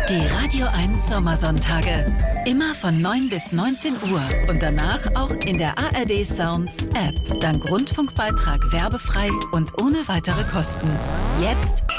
Die Radio 1 Sommersonntage. Immer von 9 bis 19 Uhr und danach auch in der ARD Sounds App. Dank Rundfunkbeitrag werbefrei und ohne weitere Kosten. Jetzt